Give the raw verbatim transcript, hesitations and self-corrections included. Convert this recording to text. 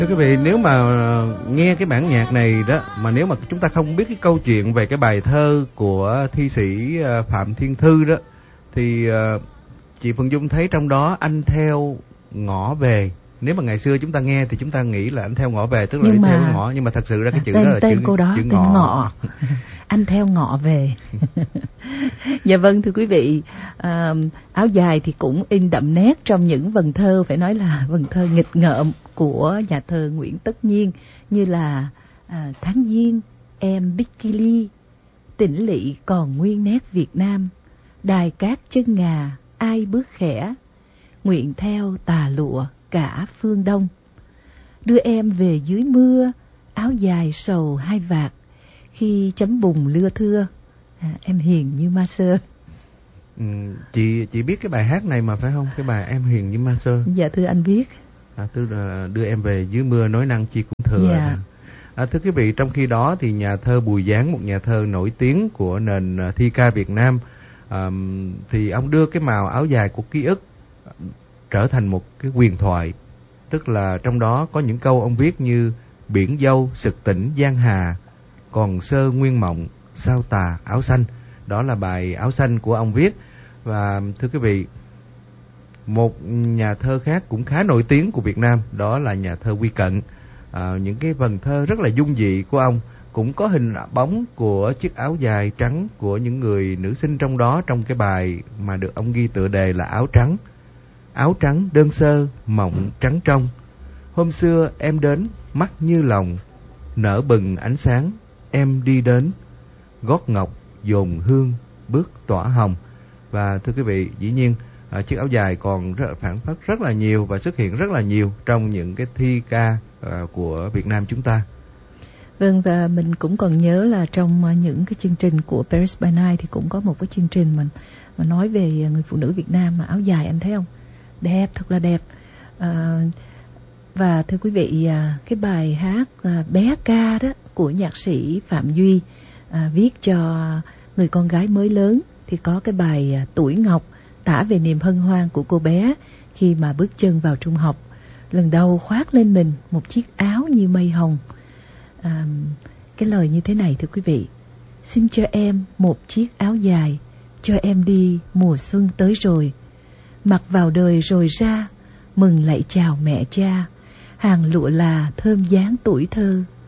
Thưa quý vị, nếu mà nghe cái bản nhạc này đó, mà nếu mà chúng ta không biết cái câu chuyện về cái bài thơ của thi sĩ Phạm Thiên Thư đó, thì chị Phượng Dung thấy trong đó anh theo ngõ về. Nếu mà ngày xưa chúng ta nghe thì chúng ta nghĩ là anh theo ngõ về, tức là nhưng đi mà, theo ngõ, nhưng mà thật sự ra cái chữ tên, đó là tên chữ, cô đó, chữ tên ngọ. ngọ. Anh theo ngọ về. Dạ vâng, thưa quý vị, à, áo dài thì cũng in đậm nét trong những vần thơ, phải nói là vần thơ nghịch ngợm của nhà thơ Nguyễn Tất Nhiên, như là à, Tháng Giêng, Em Bikili, Tĩnh lỵ còn nguyên nét Việt Nam, Đài cát chân ngà, ai bước khẽ, Nguyện theo tà lụa cả phương Đông, Đưa em về dưới mưa, áo dài sầu hai vạt, Khi chấm bùng lưa thưa, à, em hiền như ma sơ. Ừ, chị chị biết cái bài hát này mà phải không? Cái bài Em hiền như ma sơ. Dạ thưa anh biết. À, tức là đưa em về dưới mưa, nói năng chi cũng thừa. Dạ. À, thưa quý vị, trong khi đó thì nhà thơ Bùi Giáng, một nhà thơ nổi tiếng của nền thi ca Việt Nam, à, thì ông đưa cái màu áo dài của ký ức trở thành một cái huyền thoại. Tức là trong đó có những câu ông viết như biển dâu sực tỉnh giang hà, còn sơ nguyên mộng sao tà áo xanh. Đó là bài Áo xanh của ông viết. Và thưa quý vị, một nhà thơ khác cũng khá nổi tiếng của Việt Nam, đó là nhà thơ Huy Cận. À, những cái vần thơ rất là dung dị của ông cũng có hình bóng của chiếc áo dài trắng của những người nữ sinh trong đó, trong cái bài mà được ông ghi tựa đề là Áo trắng. Áo trắng đơn sơ, mộng trắng trong, hôm xưa em đến mắt như lòng, nở bừng ánh sáng em đi đến, gót ngọc dồn hương bước tỏa hồng. Và thưa quý vị, dĩ nhiên à, chiếc áo dài còn rất, phản phất rất là nhiều và xuất hiện rất là nhiều trong những cái thi ca à, của Việt Nam chúng ta. Vâng, và mình cũng còn nhớ là trong những cái chương trình của Paris by Night thì cũng có một cái chương trình mình mà nói về người phụ nữ Việt Nam mà áo dài, anh thấy không? Đẹp, thật là đẹp. À, và thưa quý vị, à, cái bài hát à, Bé Ca đó của nhạc sĩ Phạm Duy à, viết cho người con gái mới lớn, thì có cái bài à, Tuổi Ngọc, tả về niềm hân hoan của cô bé khi mà bước chân vào trung học, lần đầu khoác lên mình một chiếc áo như mây hồng. À, cái lời như thế này thưa quý vị: xin cho em một chiếc áo dài, cho em đi mùa xuân tới rồi, mặc vào đời rồi ra, mừng lại chào mẹ cha, hàng lụa là thơm dáng tuổi thơ.